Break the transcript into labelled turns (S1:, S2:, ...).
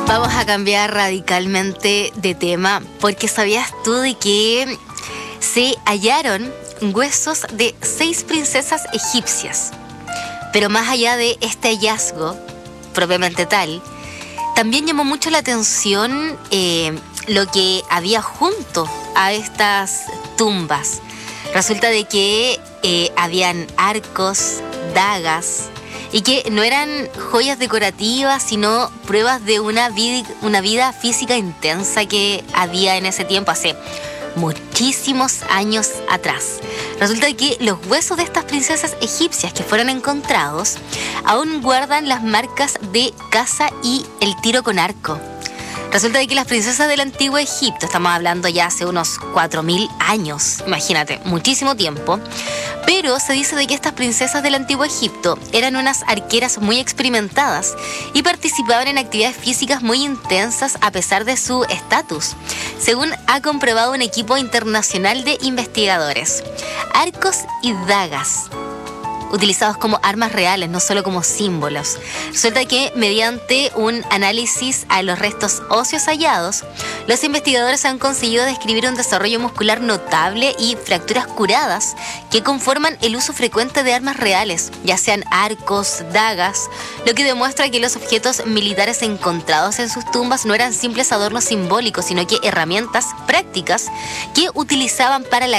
S1: Vamos a cambiar radicalmente de tema, porque ¿sabías tú de que se hallaron huesos de 6 princesas egipcias? Pero más allá de este hallazgo, propiamente tal, también llamó mucho la atención lo que había junto a estas tumbas. Resulta de que habían arcos, dagas, y que no eran joyas decorativas, sino pruebas de una vida física intensa que había en ese tiempo, hace muchísimos años atrás. Resulta que los huesos de estas princesas egipcias que fueron encontrados aún guardan las marcas de caza y el tiro con arco. Resulta de que las princesas del antiguo Egipto, estamos hablando ya hace unos 4000 años, imagínate, muchísimo tiempo, pero se dice de que estas princesas del antiguo Egipto eran unas arqueras muy experimentadas y participaban en actividades físicas muy intensas a pesar de su estatus, según ha comprobado un equipo internacional de investigadores. Arcos y dagas, utilizados como armas reales, no solo como símbolos. Resulta que mediante un análisis a los restos óseos hallados, los investigadores han conseguido describir un desarrollo muscular notable y fracturas curadas que conforman el uso frecuente de armas reales, ya sean arcos, dagas, lo que demuestra que los objetos militares encontrados en sus tumbas no eran simples adornos simbólicos, sino que herramientas prácticas que utilizaban para la